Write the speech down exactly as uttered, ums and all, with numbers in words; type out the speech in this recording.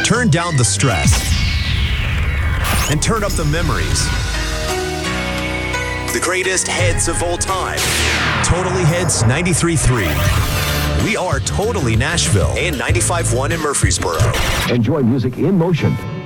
Turn down the stress and turn up the memories. The greatest hits of all time. Totally Hits ninety-three point three. We are Totally Nashville and ninety-five point one in Murfreesboro. Enjoy music in motion.